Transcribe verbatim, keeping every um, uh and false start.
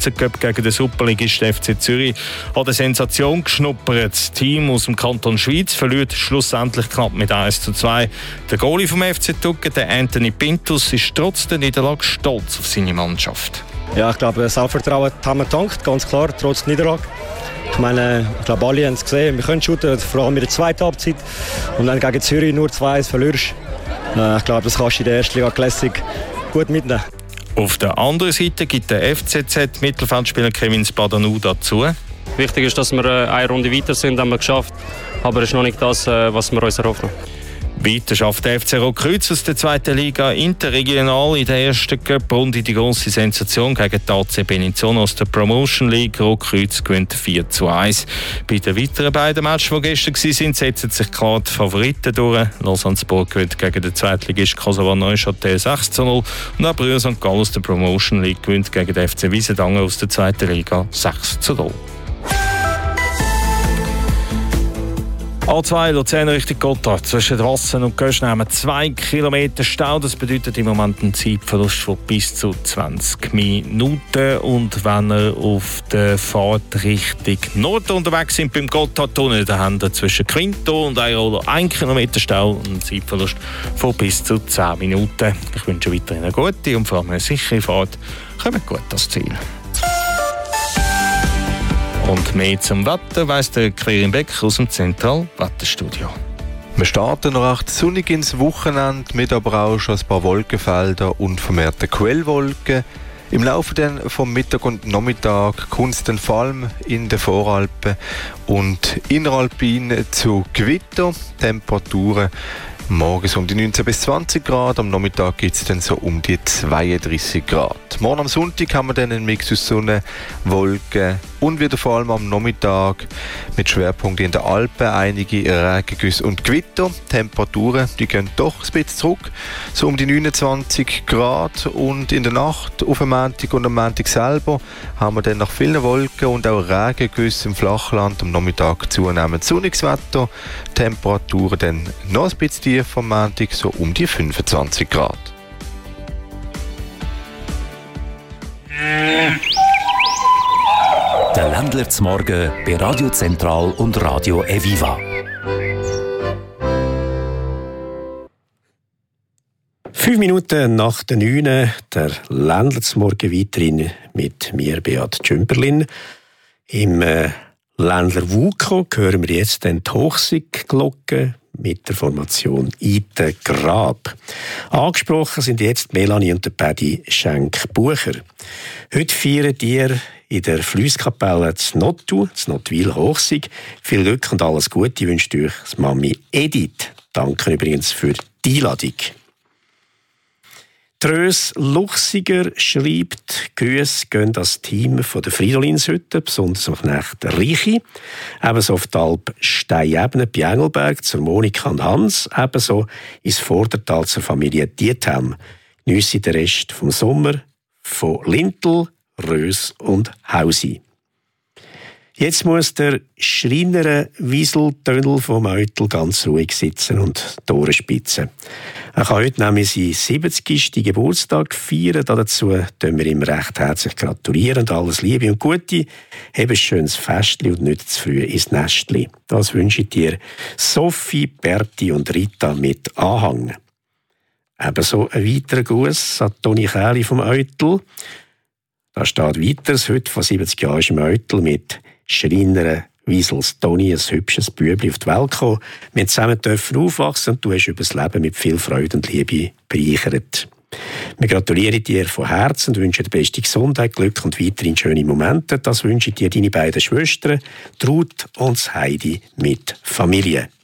C Cup gegen den Superligist F C Zürich hat eine Sensation geschnuppert. Das Team aus dem Kanton Schwyz verliert schlussendlich knapp mit eins zu zwei. Der Goalie vom F C Tucken, der Anthony Pintus, ist trotz der Niederlage stolz auf seine Mannschaft. Ja, ich glaube, das Selbstvertrauen haben wir getankt, ganz klar, trotz der Niederlage. Ich meine, ich glaube, alle haben es gesehen, wir können shooten, vor allem in der zweiten Halbzeit. Und wenn du gegen Zürich nur zwei eins verlierst, äh, ich glaube, das kannst du in der ersten Liga Classic gut mitnehmen. Auf der anderen Seite gibt der F C Z-Mittelfeldspieler Kevin Spadanu dazu. Wichtig ist, dass wir eine Runde weiter sind, haben wir geschafft. Aber es ist noch nicht das, was wir uns erhoffen. Weiter schafft der F C Rotkreuz aus der zweiten Liga interregional in der ersten Cup-Runde die grosse Sensation gegen die A C Benizon aus der Promotion League. Rotkreuz gewinnt vier zu eins. Bei den weiteren beiden Matches, die gestern waren, setzen sich klar die Favoriten durch. Lausanne-Sport gewinnt gegen den Zweitligist Kosovo Neuchâtel sechs zu null und auch Brühl Sankt Gallen aus der Promotion League gewinnt gegen den F C Wiesendangen aus der zweiten Liga sechs zu null. A zwei Luzern Richtung Gotthard. Zwischen Wassen und Gösch nehmen zwei Kilometer Stau. Das bedeutet im Moment einen Zeitverlust von bis zu zwanzig Minuten. Und wenn ihr auf der Fahrt Richtung Norden unterwegs sind beim Gotthardtunnel, dann habt ihr zwischen Quinto und Eirola ein Kilometer Stau und einen Zeitverlust von bis zu zehn Minuten. Ich wünsche weiterhin eine gute und vor allem eine sichere Fahrt. Kommt gut ans Ziel. Und mehr zum Wetter weiss der Quirin Beck aus dem Zentral-Wetterstudio. Wir starten noch recht sonnig ins Wochenende, mit aber auch schon ein paar Wolkenfelder und vermehrte Quellwolken. Im Laufe dann vom Mittag und Nachmittag kommt es dann vor allem in den Voralpen und Inneralpin zu Gewitter. Temperaturen morgens um die neunzehn bis zwanzig Grad, am Nachmittag gibt es dann so um die zweiunddreißig Grad. Morgen am Sonntag haben wir dann einen Mix aus Sonne, Wolken und wieder vor allem am Nachmittag mit Schwerpunkt in den Alpen einige Regengüsse und Gewitter. Temperaturen, die gehen doch ein bisschen zurück, so um die neunundzwanzig Grad, und in der Nacht auf dem Montag und am Montag selber haben wir dann nach vielen Wolken und auch Regengüsse im Flachland am Nachmittag zunehmend sonniges Wetter. Temperaturen dann noch ein bisschen tiefer am Montag, so um die fünfundzwanzig Grad. Der Ländler zum Morgen bei Radio Zentral und Radio Eviva. Fünf Minuten nach der neun, der Ländler zum Morgen weiterhin mit mir, Beat Tschümperlin. Im äh, Ländler Wuko hören wir jetzt die Hochsigglocke mit der Formation Ite Grab. Angesprochen sind jetzt Melanie und der Paddy Schenk-Bucher. Heute feiern ihr in der Fliesskapelle zu Nottu, zu Nottwil Hochsig. Viel Glück und alles Gute wünscht euch das Mami Edith. Danke übrigens für die Einladung. Trös Luchsiger schreibt, Grüße gehen das Team von der Fridolinshütte, besonders am Knecht Reichi, ebenso auf die Alp Steinebene bei Engelberg zur Monika und Hans, ebenso ins Vordertal zur Familie Diethelm. Geniesse den Rest vom Sommer von Lintel, Rös und Hausi. Jetzt muss der Schreiner Wieseltönel vom Eutel ganz ruhig sitzen und die Ohren spitzen. Er kann heute nämlich seinen siebzigsten Geburtstag feiern. Dazu tun wir ihm recht herzlich gratulieren und alles Liebe und Gute. Hab ein schönes Festli und nicht zu früh ins Nestli. Das wünsche ich dir Sophie, Berti und Rita mit Anhang. Ebenso ein weiterer Gruß an Toni Kähli vom Eutel. Da steht weiter, heute vor siebzig Jahren ist im Eutel mit Schreiner Wiesels Toni, ein hübsches Bübli, auf die Welt gekommen. Wir zusammen dürfen aufwachsen und du hast über das Leben mit viel Freude und Liebe bereichert. Wir gratulieren dir von Herzen und wünschen dir beste Gesundheit, Glück und weiterhin schöne Momente. Das wünschen dir deine beiden Schwestern, Ruth und Heidi mit Familie.